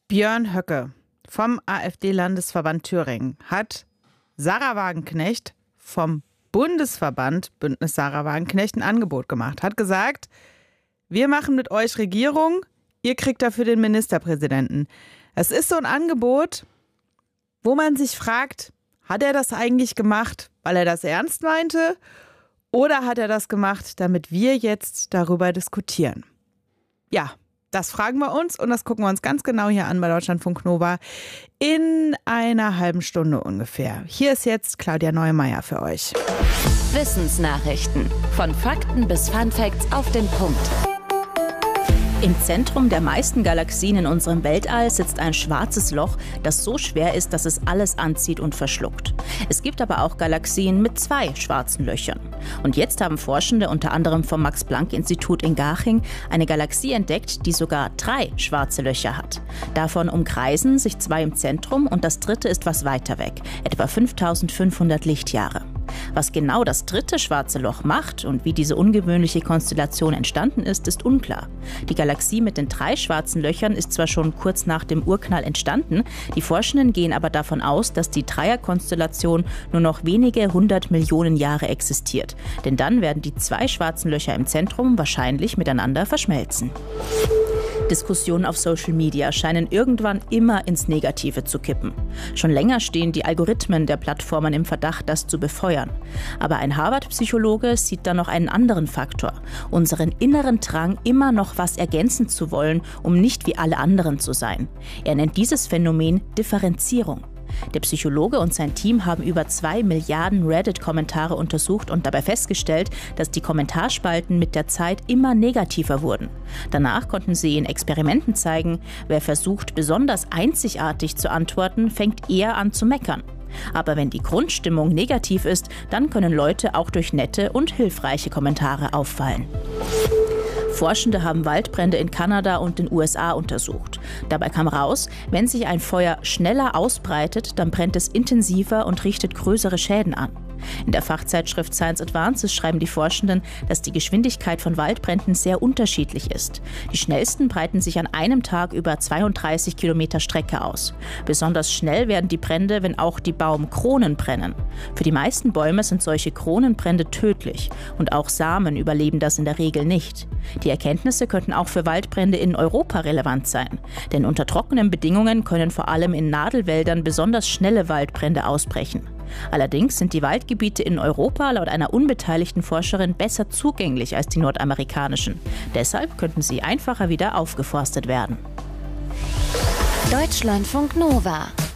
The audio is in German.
Björn Höcke vom AfD-Landesverband Thüringen hat Sarah Wagenknecht vom Bundesverband Bündnis Sarah Wagenknecht ein Angebot gemacht. Hat gesagt, wir machen mit euch Regierung, ihr kriegt dafür den Ministerpräsidenten. Es ist so ein Angebot, wo man sich fragt, hat er das eigentlich gemacht, weil er das ernst meinte? Oder hat er das gemacht, damit wir jetzt darüber diskutieren? Ja, das fragen wir uns und das gucken wir uns ganz genau hier an bei Deutschlandfunk Nova in einer halben Stunde ungefähr. Hier ist jetzt Claudia Neumeier für euch. Wissensnachrichten. Von Fakten bis Funfacts auf den Punkt. Im Zentrum der meisten Galaxien in unserem Weltall sitzt ein schwarzes Loch, das so schwer ist, dass es alles anzieht und verschluckt. Es gibt aber auch Galaxien mit 2 schwarzen Löchern. Und jetzt haben Forschende unter anderem vom Max-Planck-Institut in Garching eine Galaxie entdeckt, die sogar 3 schwarze Löcher hat. Davon umkreisen sich 2 im Zentrum und das 3. ist was weiter weg, etwa 5500 Lichtjahre. Was genau das 3. schwarze Loch macht und wie diese ungewöhnliche Konstellation entstanden ist, ist unklar. Die Galaxie mit den 3 schwarzen Löchern ist zwar schon kurz nach dem Urknall entstanden, die Forschenden gehen aber davon aus, dass die Dreierkonstellation nur noch wenige 100 Millionen Jahre existiert. Denn dann werden die 2 schwarzen Löcher im Zentrum wahrscheinlich miteinander verschmelzen. Diskussionen auf Social Media scheinen irgendwann immer ins Negative zu kippen. Schon länger stehen die Algorithmen der Plattformen im Verdacht, das zu befeuern. Aber ein Harvard-Psychologe sieht da noch einen anderen Faktor: unseren inneren Drang, immer noch was ergänzen zu wollen, um nicht wie alle anderen zu sein. Er nennt dieses Phänomen Differenzierung. Der Psychologe und sein Team haben über 2 Milliarden Reddit-Kommentare untersucht und dabei festgestellt, dass die Kommentarspalten mit der Zeit immer negativer wurden. Danach konnten sie in Experimenten zeigen, wer versucht, besonders einzigartig zu antworten, fängt eher an zu meckern. Aber wenn die Grundstimmung negativ ist, dann können Leute auch durch nette und hilfreiche Kommentare auffallen. Forschende haben Waldbrände in Kanada und den USA untersucht. Dabei kam raus, wenn sich ein Feuer schneller ausbreitet, dann brennt es intensiver und richtet größere Schäden an. In der Fachzeitschrift Science Advances schreiben die Forschenden, dass die Geschwindigkeit von Waldbränden sehr unterschiedlich ist. Die schnellsten breiten sich an einem Tag über 32 Kilometer Strecke aus. Besonders schnell werden die Brände, wenn auch die Baumkronen brennen. Für die meisten Bäume sind solche Kronenbrände tödlich und auch Samen überleben das in der Regel nicht. Die Erkenntnisse könnten auch für Waldbrände in Europa relevant sein. Denn unter trockenen Bedingungen können vor allem in Nadelwäldern besonders schnelle Waldbrände ausbrechen. Allerdings sind die Waldgebiete in Europa laut einer unbeteiligten Forscherin besser zugänglich als die nordamerikanischen. Deshalb könnten sie einfacher wieder aufgeforstet werden. Deutschlandfunk Nova.